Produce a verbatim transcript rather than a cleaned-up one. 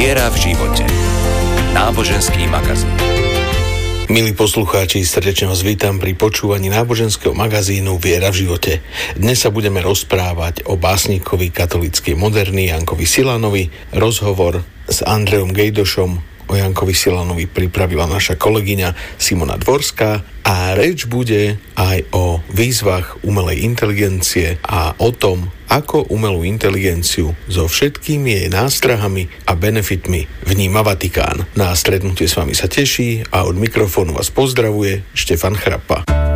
Viera v živote. Náboženský magazín. Milí poslucháči, srdečne vás vítam pri počúvaní náboženského magazínu Viera v živote. Dnes sa budeme rozprávať o básnikovi katolíckej moderny Jankovi Silanovi. Rozhovor s Andreom Gejdošom o Jankovi Silanovi pripravila naša kolegyňa Simona Dvorská a reč bude aj o výzvach umelej inteligencie a o tom, ako umelú inteligenciu so všetkými jej nástrahami a benefitmi vníma Vatikán. Na stretnutie s vami sa teší a od mikrofónu vás pozdravuje Štefan Chrapa.